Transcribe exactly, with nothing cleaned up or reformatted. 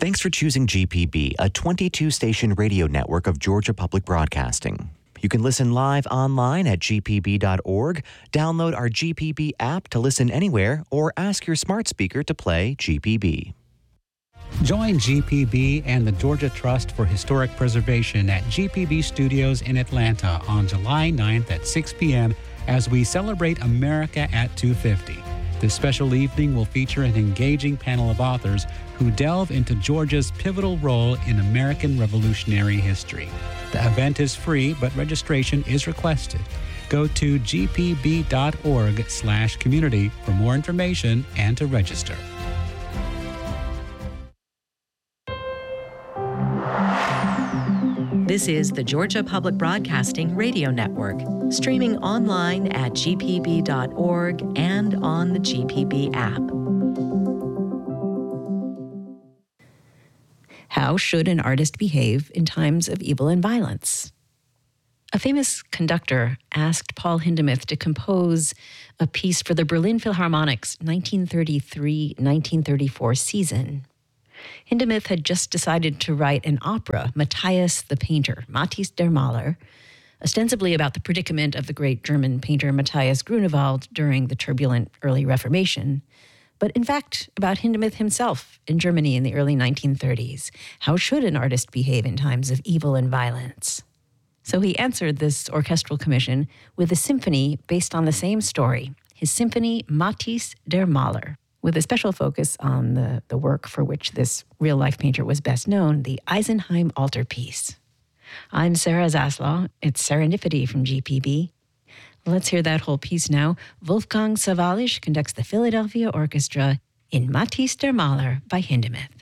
Thanks for choosing G P B, a twenty-two station radio network of Georgia Public Broadcasting. You can listen live online at g p b dot org, download our G P B app to listen anywhere, or ask your smart speaker to play G P B. Join G P B and the Georgia Trust for Historic Preservation at G P B Studios in Atlanta on July ninth at six p.m. as we celebrate America at two fifty. This special evening will feature an engaging panel of authors who delve into Georgia's pivotal role in American Revolutionary history. The event is free, but registration is requested. Go to g p b dot org slash community for more information and to register. This is the Georgia Public Broadcasting Radio Network, streaming online at g p b dot org and on the G P B app. How should an artist behave in times of evil and violence? A famous conductor asked Paul Hindemith to compose a piece for the Berlin Philharmonic's nineteen thirty-three nineteen thirty-four season. Hindemith had just decided to write an opera, Matthias the Painter, Matthäus der Maler, ostensibly about the predicament of the great German painter Matthias Grunewald during the turbulent early Reformation, but in fact about Hindemith himself in Germany in the early nineteen thirties. How should an artist behave in times of evil and violence? So he answered this orchestral commission with a symphony based on the same story, his symphony Matthäus der Maler, with a special focus on the, the work for which this real-life painter was best known, the Eisenheim Altarpiece. I'm Sarah Zaslaw. It's Serendipity from G P B. Let's hear that whole piece now. Wolfgang Sawallisch conducts the Philadelphia Orchestra in Matthäus der Maler by Hindemith.